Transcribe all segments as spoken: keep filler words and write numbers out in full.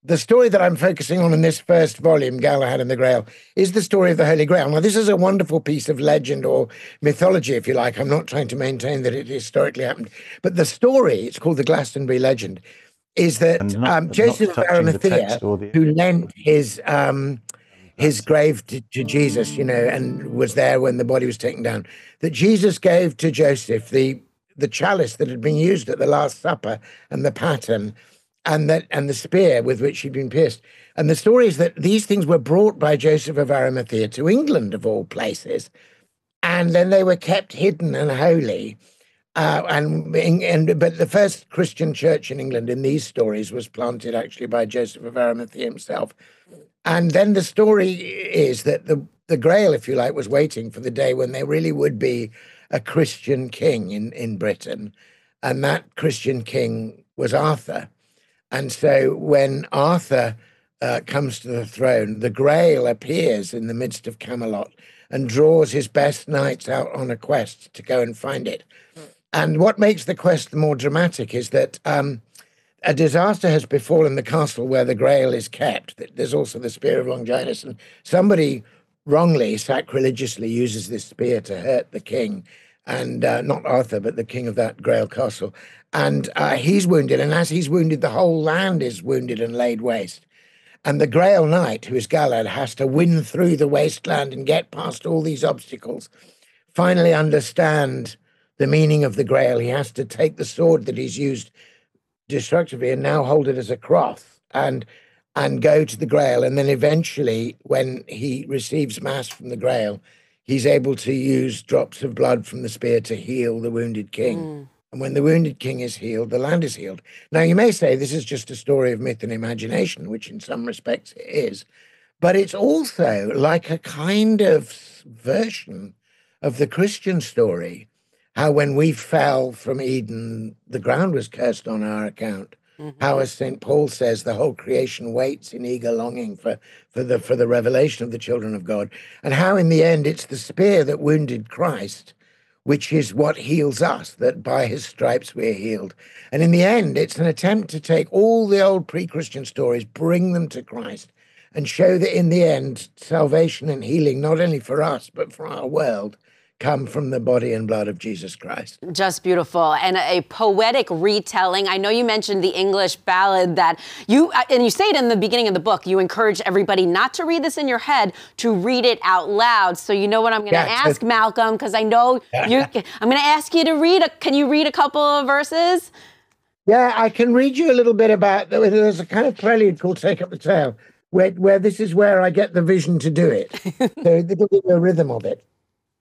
the story that I'm focusing on in this first volume, Galahad and the Grail, is the story of the Holy Grail. Now, this is a wonderful piece of legend or mythology, if you like. I'm not trying to maintain that it historically happened. But the story, it's called the Glastonbury legend, is that And not, um, Joseph of not touching the Arimathea, text or the... who lent his um, his grave to, to Jesus, you know, and was there when the body was taken down, that Jesus gave to Joseph the the chalice that had been used at the Last Supper and the paten and that and the spear with which he'd been pierced. And the story is that these things were brought by Joseph of Arimathea to England, of all places, and then they were kept hidden and holy. Uh, and, and but the first Christian church in England in these stories was planted actually by Joseph of Arimathea himself. And then the story is that the, the Grail, if you like, was waiting for the day when there really would be a Christian king in, in Britain. And that Christian king was Arthur. And so when Arthur uh, comes to the throne, the Grail appears in the midst of Camelot and draws his best knights out on a quest to go and find it. And what makes the quest more dramatic is that um, a disaster has befallen the castle where the Grail is kept. There's also the Spear of Longinus, and somebody wrongly, sacrilegiously uses this spear to hurt the king, and uh, not Arthur, but the king of that Grail castle. And uh, he's wounded, and as he's wounded, the whole land is wounded and laid waste. And the Grail Knight, who is Galahad, has to win through the wasteland and get past all these obstacles, finally understand the meaning of the Grail. He has to take the sword that he's used destructively and now hold it as a cross and and go to the Grail. And then eventually, when he receives mass from the Grail, he's able to use drops of blood from the spear to heal the wounded king. Mm. And when the wounded king is healed, the land is healed. Now, you may say this is just a story of myth and imagination, which in some respects it is, but it's also like a kind of version of the Christian story, how when we fell from Eden, the ground was cursed on our account. Mm-hmm. How, as Saint Paul says, the whole creation waits in eager longing for, for, the, for the revelation of the children of God. And how, in the end, it's the spear that wounded Christ, which is what heals us, that by his stripes we're healed. And in the end, it's an attempt to take all the old pre-Christian stories, bring them to Christ, and show that in the end, salvation and healing, not only for us, but for our world, come from the body and blood of Jesus Christ. Just beautiful. And a poetic retelling. I know you mentioned the English ballad that you, and you say it in the beginning of the book, you encourage everybody not to read this in your head, to read it out loud. So you know what I'm going to yeah, ask, Malcolm, because I know you. I'm going to ask you to read. A, can you read a couple of verses? Yeah, I can read you a little bit about, there's a kind of prelude called Take Up the Tale, where, where this is where I get the vision to do it. So it'll give you a rhythm of it.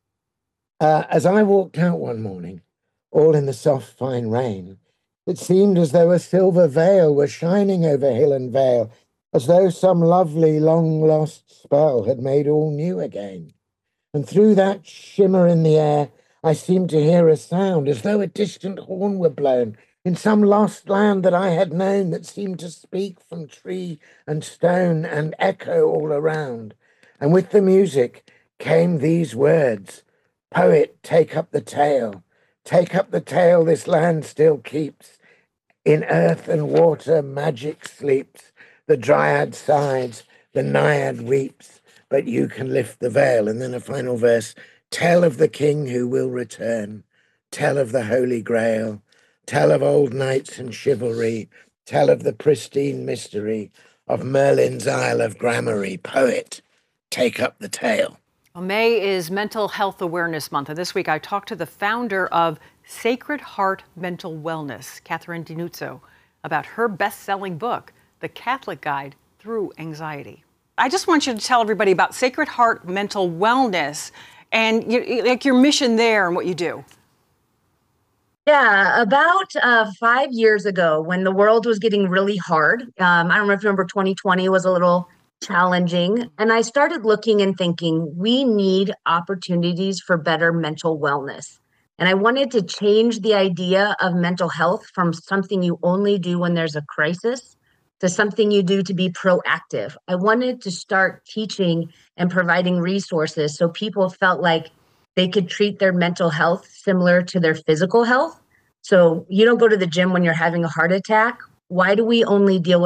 Uh, as I walked out one morning, all in the soft, fine rain, it seemed as though a silver veil were shining over hill and vale, as though some lovely, long-lost spell had made all new again. And through that shimmer in the air, I seemed to hear a sound, as though a distant horn were blown, in some lost land that I had known, that seemed to speak from tree and stone and echo all around. And with the music came these words: "Poet, take up the tale, take up the tale this land still keeps. In earth and water magic sleeps, the dryad sighs, the naiad weeps, but you can lift the veil." And then a final verse: "Tell of the king who will return, tell of the Holy Grail, tell of old knights and chivalry, tell of the pristine mystery of Merlin's Isle of Gramarye. Poet, take up the tale." Well, May is Mental Health Awareness Month, and this week I talked to the founder of Sacred Heart Mental Wellness, Catherine DiNuzzo, about her best-selling book, The Catholic Guide Through Anxiety. I just want you to tell everybody about Sacred Heart Mental Wellness and you, like your mission there and what you do. Yeah, about uh, five years ago, when the world was getting really hard, um, I don't know if you remember, twenty twenty was a little challenging. And I started looking and thinking, we need opportunities for better mental wellness. And I wanted to change the idea of mental health from something you only do when there's a crisis to something you do to be proactive. I wanted to start teaching and providing resources so people felt like they could treat their mental health similar to their physical health. So you don't go to the gym when you're having a heart attack. Why do we only deal with